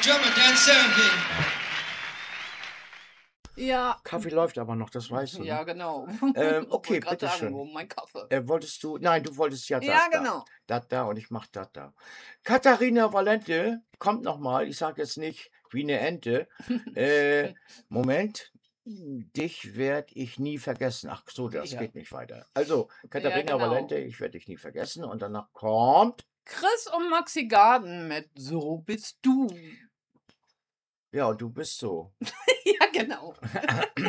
drummer, Dan 17. Ja. Kaffee läuft aber noch, das weißt du. Ja, Ne? genau. Okay, Wollte gerade sagen, bitteschön. wo mein Kaffee? Wolltest du, nein, du wolltest ja Ja, da. genau. Da und ich mach da. Katharina Valente kommt nochmal. Ich sage jetzt nicht wie eine Ente. Moment. Dich werde ich nie vergessen. Ach so, das Ja. geht nicht weiter. Also, Katharina genau. Valente, ich werde dich nie vergessen. Und danach kommt. Chris und Maxi Garden mit So bist du. Ja, du bist so. Ja, genau.